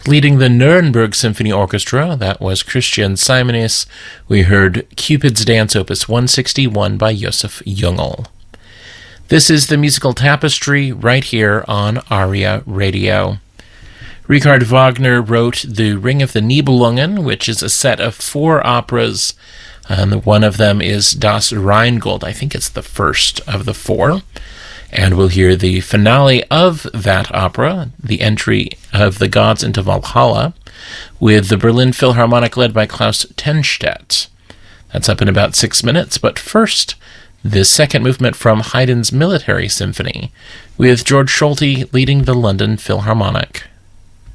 Leading the Nuremberg Symphony Orchestra, that was Christian Simonis. We heard Cupid's Dance, Opus 161 by Josef Jungel. This is the Musical Tapestry right here on ARIA Radio. Richard Wagner wrote The Ring of the Nibelungen, which is a set of 4 operas, and one of them is Das Rheingold. I think it's the first of the 4. And we'll hear the finale of that opera, the entry of the gods into Valhalla, with the Berlin Philharmonic led by Klaus Tennstedt. That's up in about 6 minutes, but first, the second movement from Haydn's Military Symphony, with George Solti leading the London Philharmonic.